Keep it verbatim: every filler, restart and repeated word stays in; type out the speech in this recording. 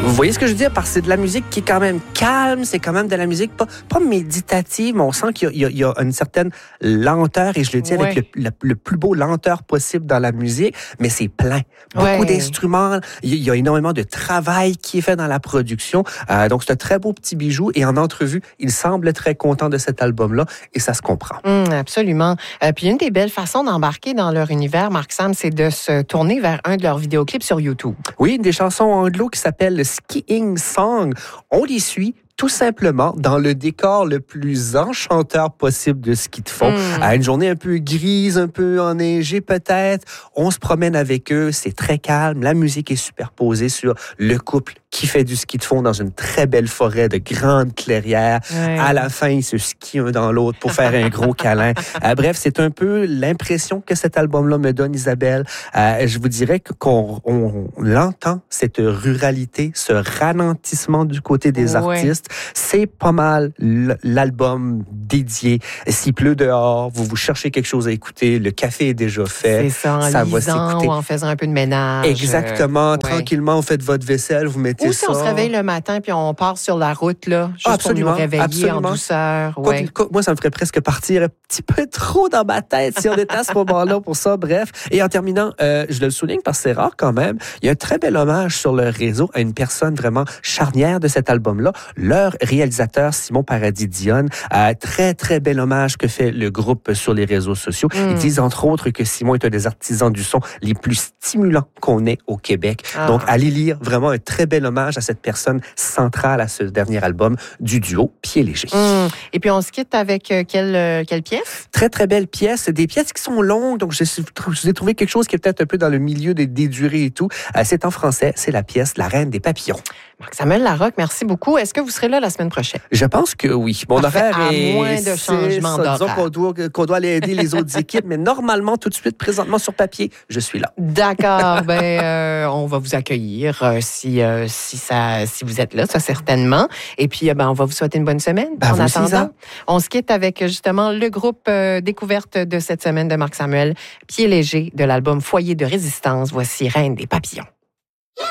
Vous voyez ce que je veux dire? Parce que c'est de la musique qui est quand même calme, c'est quand même de la musique pas, pas méditative, mais on sent qu'il y a, il y a une certaine lenteur, et je le dis ouais. avec le, le, le plus beau lenteur possible dans la musique, mais c'est plein. Beaucoup ouais. d'instruments, il y a énormément de travail qui est fait dans la production. Euh, donc, c'est un très beau petit bijou, et en entrevue, il semble très content de cet album-là, et ça se comprend. Mmh, absolument. Euh, puis, une des belles façons d'embarquer dans leur univers, Marc-Sam, c'est de se tourner vers un de leurs vidéoclips sur YouTube. Oui, une des chansons anglo qui s'appelle Skiing Song. On les suit tout simplement dans le décor le plus enchanteur possible de ski de fond. Mmh. À une journée un peu grise, un peu enneigée peut-être, on se promène avec eux, c'est très calme, la musique est superposée sur le couple qui fait du ski de fond dans une très belle forêt de grandes clairières. Ouais. À la fin, ils se skient un dans l'autre pour faire un gros câlin. Euh, bref, c'est un peu l'impression que cet album-là me donne, Isabelle. Euh, je vous dirais qu'on on, on l'entend, cette ruralité, ce ralentissement du côté des ouais. artistes. C'est pas mal l'album dédié. S'il pleut dehors, vous vous cherchez quelque chose à écouter, le café est déjà fait. C'est ça, en ça lisant va s'écouter. Ou en faisant un peu de ménage. Exactement. Euh, Tranquillement, vous faites votre vaisselle, vous mettez Ou ça. si on se réveille le matin puis on part sur la route, là, juste ah, absolument, pour nous réveiller absolument. En douceur. Ouais. Quoi, quoi, moi, ça me ferait presque partir un petit peu trop dans ma tête si on était à ce moment-là pour ça. Bref. Et en terminant, euh, je le souligne parce que c'est rare quand même, il y a un très bel hommage sur le réseau à une personne vraiment charnière de cet album-là, leur réalisateur Simon Paradis-Dionne. Euh, très, très bel hommage que fait le groupe sur les réseaux sociaux. Mm. Ils disent entre autres que Simon est un des artisans du son les plus stimulants qu'on ait au Québec. Ah. Donc, allez lire vraiment un très bel hommage à cette personne centrale à ce dernier album du duo Pieds légers. Mm. Et puis, on se quitte avec euh, quelle, euh, quelle pièce? Très, très belle pièce. Des pièces qui sont longues. Donc, je, je vous ai trouvé quelque chose qui est peut-être un peu dans le milieu des, des durées et tout. Euh, c'est en français. C'est la pièce La Reine des papillons. Marc-Samuel Larocque, merci beaucoup. Est-ce que vous serez là la semaine prochaine? Je pense que oui. Mon Parfait, horaire est... À moins de changement d'horaire. Disons qu'on doit, qu'on doit aller aider les autres équipes, mais normalement, tout de suite, présentement, sur papier, je suis là. D'accord. ben, euh, on va vous accueillir euh, si, euh, si, ça, si vous êtes là, ça certainement. Et puis, euh, ben, on va vous souhaiter une bonne semaine. Ben, en attendant, ça. On se quitte avec justement le groupe euh, découverte de cette semaine de Marc-Samuel, Pieds légers, de l'album Foyer de résistance. Voici Reine des papillons.